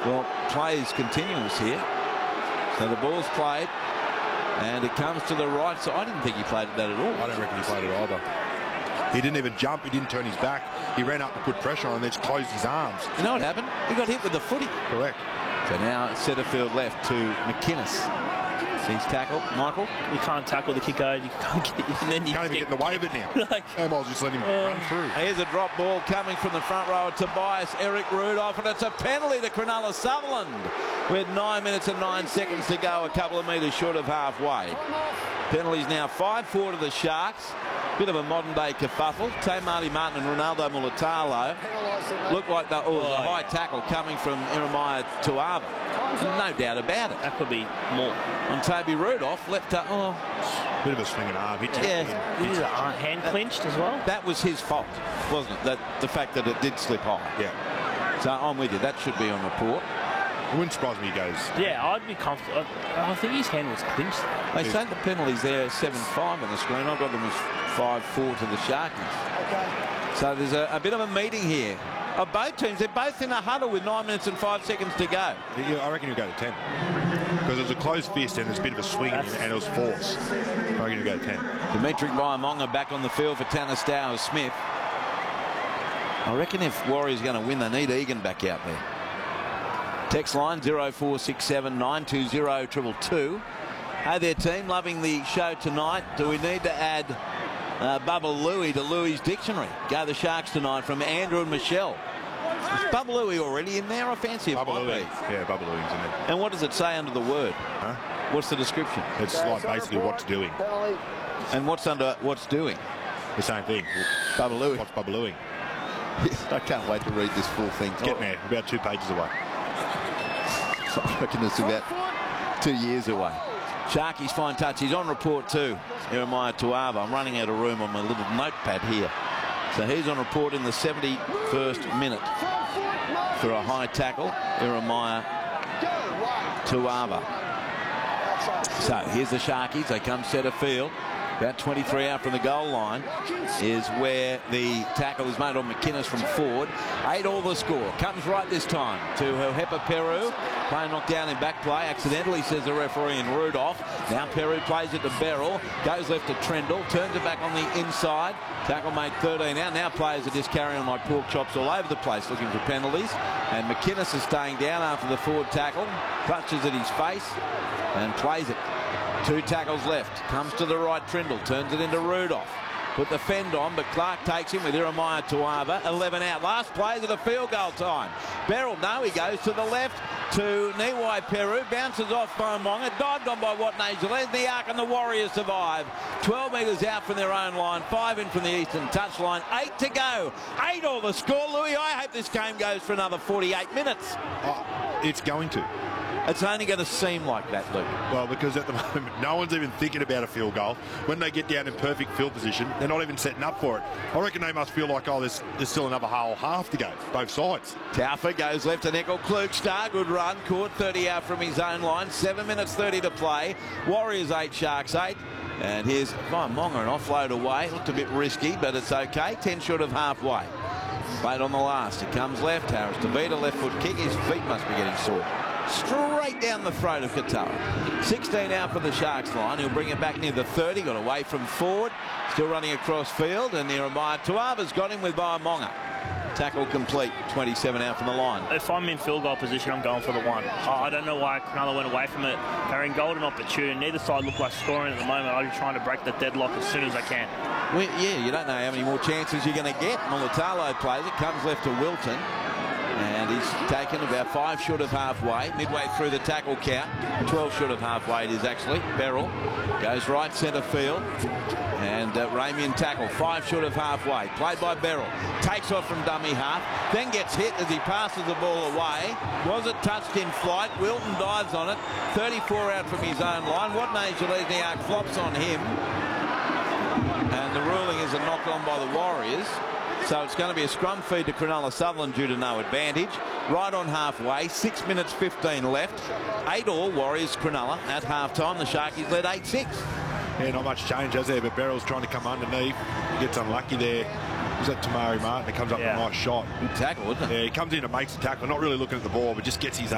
Well, play is continuous here. So the ball's played, and it comes to the right side. I didn't think he played that at all. I don't reckon he played it either. He didn't even jump. He didn't turn his back. He ran up and put pressure on and then just closed his arms. You know what happened? He got hit with the footy. Correct. So now Setterfield left to McInnes. He's tackled. Michael? You can't tackle the kicker. You can't get, and then you can't even get in the way of it now. Like, I might just let him run through. Here's a drop ball coming from the front row of Tobias Eric Rudolph, and it's a penalty to Cronulla Sutherland with 9 minutes and 9 seconds to go, a couple of metres short of halfway. Penalties now 5-4 to the Sharks. Bit of a modern-day kerfuffle. Tay Marty Martin and Ronaldo Mulatalo look like the high tackle coming from Jeremiah Tuava. No doubt about it. that could be more. On Toby Rudolph, left to... Bit of a swinging arm. He Is it hand clinched as well? That was his fault, wasn't it? The fact that it did slip high. Yeah. So I'm with you. That should be on report. It wouldn't surprise me he goes. Yeah, I'd be comfortable. I think his hand was clinched. They say the penalties there 7-5 on the screen. I've got them as 5-4 to the Sharkies. So there's a bit of a meeting here of both teams. They're both in a huddle with 9 minutes and 5 seconds to go. I reckon he'll go to 10. Because it was a closed fist and there's a bit of a swing and it was force. I reckon he'll go to 10. Dimitri Vaiamonga back on the field for Tanner Stowers Smith. I reckon if Warriors are going to win, they need Egan back out there. Text line 0467 920 222. Hey there, team. Loving the show tonight. Do we need to add Bubba Louie to Louie's dictionary? Go the Sharks tonight from Andrew and Michelle. Is Bubba Louie already in there? I fancy it. Bubba Louie. Yeah, Bubba Louie's in there. And what does it say under the word? Huh? What's the description? It's like basically what's doing. And what's under what's doing? The same thing. Bubba Louie. What's Bubba Louie? I can't wait to read this full thing. It's getting there. About 2 pages away. I reckon it's about 2 years away. Sharky's fine touch. He's on report too. Jeremiah Tuava. I'm running out of room on my little notepad here. So he's on report in the 71st minute for a high tackle. Jeremiah Tuava. So here's the Sharkies. They come centre field. About 23 out from the goal line is where the tackle is made on McInnes from forward. 8-all the score. Comes right this time to Hepa Peru. Play knocked down in back play. Accidentally, says the referee, in Rudolph. Now Peru plays it to Beryl. Goes left to Trendle. Turns it back on the inside. Tackle made 13 out. Now players are just carrying like pork chops all over the place looking for penalties. And McInnes is staying down after the forward tackle. Clutches at his face and plays it. 2 tackles left. Comes to the right, Trindle. Turns it into Rudolph. Put the fend on, but Clark takes him with Jeremiah Tuava. 11 out. Last plays at a field goal time. Beryl, no, he goes to the left to Niwai Peru. Bounces off Vaiamonga. Dived on by Watney Gillespie. The Ark and the Warriors survive. 12 metres out from their own line. 5 in from the eastern touchline. 8 to go. 8-all the score, Louis. I hope this game goes for another 48 minutes. It's going to. It's only going to seem like that, Luke. Well, because at the moment, no one's even thinking about a field goal. When they get down in perfect field position, they're not even setting up for it. I reckon they must feel like, oh, there's still another whole half to go, both sides. Taufa goes left to Nickel. Klukestar, good run. Caught 30 out from his own line. 7 minutes 30 to play. Warriors 8, Sharks 8. And here's Vaiamonga, an offload away. Looked a bit risky, but it's okay. 10 short of halfway. Played on the last. It comes left. Harris DeVita, left foot kick. His feet must be getting sore. Straight down the throat of Katoa. 16 out for the Sharks line. He'll bring it back near the 30. Got away from forward. Still running across field. And Jeremiah Tuava's got him with Vaiamonga. Tackle complete. 27 out from the line. If I'm in field goal position, I'm going for the 1. I don't know why Cronulla went away from it. They're in golden opportunity. Neither side look like scoring at the moment. I'm just trying to break the deadlock as soon as I can. Well, yeah, you don't know how many more chances you're going to get. Mulatalo plays it. Comes left to Wilton. And he's taken about 5 short of halfway, midway through the tackle count. 12 short of halfway it is actually. Beryl goes right centre field. And Ramian tackle, 5 short of halfway. Played by Beryl. Takes off from dummy half. Then gets hit as he passes the ball away. Was it touched in flight? Wilton dives on it. 34 out from his own line. Watney Gillespie flops on him. And the ruling is a knock on by the Warriors. So it's going to be a scrum feed to Cronulla Sutherland due to no advantage. Right on halfway, 6 minutes 15 left. 8-all Warriors Cronulla at halftime. The Sharkies led 8-6. Yeah, not much change, has there? But Beryl's trying to come underneath. He gets unlucky there. Is that Tamari Martin? It comes up with a nice shot. Good tackle, isn't it? Yeah, he comes in and makes the tackle. Not really looking at the ball, but just gets his